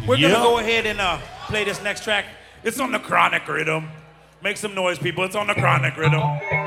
We're gonna go ahead and play this next track. It's on the Chronic Rhythm. Make some noise, people. It's on the Chronic Rhythm.